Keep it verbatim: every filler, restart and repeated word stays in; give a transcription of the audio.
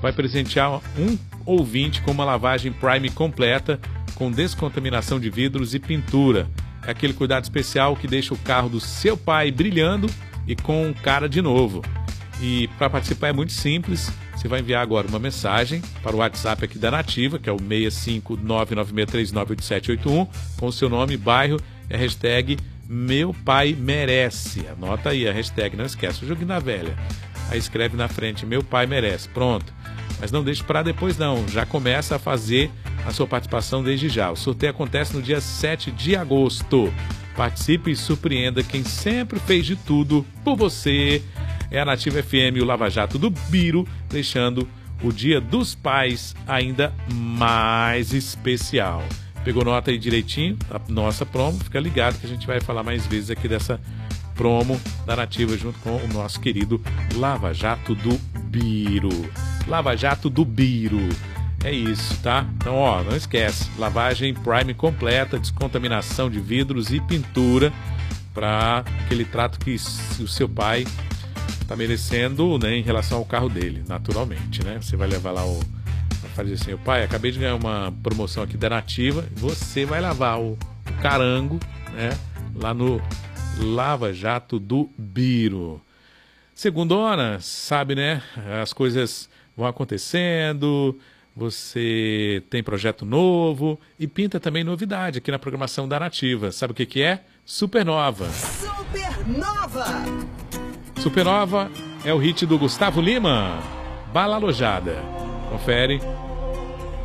vai presentear um ouvinte com uma lavagem Prime completa, com descontaminação de vidros e pintura. É aquele cuidado especial que deixa o carro do seu pai brilhando e com cara de novo. E para participar é muito simples, você vai enviar agora uma mensagem para o WhatsApp aqui da Nativa, que é o seis cinco nove nove seis três nove oito sete oito um, com o seu nome, bairro e a hashtag Meu Pai Merece. Anota aí a hashtag, não esquece, o joguinho da velha. Aí escreve na frente, Meu Pai Merece, pronto. Mas não deixe para depois não, já começa a fazer a sua participação desde já. O sorteio acontece no dia sete de agosto. Participe e surpreenda quem sempre fez de tudo por você. É a Nativa F M e o Lava Jato do Biro, deixando o Dia dos Pais ainda mais especial. Pegou nota aí direitinho da nossa promo? Fica ligado que a gente vai falar mais vezes aqui dessa promo da Nativa junto com o nosso querido Lava Jato do Biro. Lava Jato do Biro. É isso, tá? Então, ó, não esquece. Lavagem Prime completa, descontaminação de vidros e pintura para aquele trato que o seu pai tá merecendo, né, em relação ao carro dele, naturalmente, né? Você vai levar lá o... vai fazer assim, o pai, acabei de ganhar uma promoção aqui da Nativa, você vai lavar o, o carango, né, lá no Lava Jato do Biro. Segundona, sabe, né? As coisas vão acontecendo, você tem projeto novo e pinta também novidade aqui na programação da Nativa. Sabe o que que é? Supernova. Supernova! Supernova é o hit do Gustavo Lima, Bala Alojada. Confere